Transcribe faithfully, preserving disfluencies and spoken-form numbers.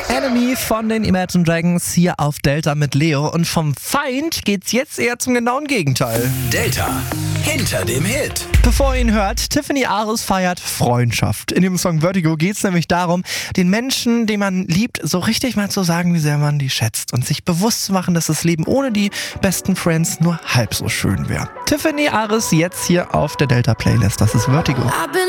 Enemy von den Imagine Dragons hier auf Delta mit Leo. Und vom Feind geht's jetzt eher zum genauen Gegenteil. Delta hinter dem Hit. Bevor ihr ihn hört, Tiffany Ares feiert Freundschaft. In dem Song Vertigo geht's nämlich darum, den Menschen, den man liebt, so richtig mal zu sagen, wie sehr man die schätzt. Und sich bewusst zu machen, dass das Leben ohne die besten Friends nur halb so schön wäre. Tiffany Ares jetzt hier auf der Delta Playlist. Das ist Vertigo.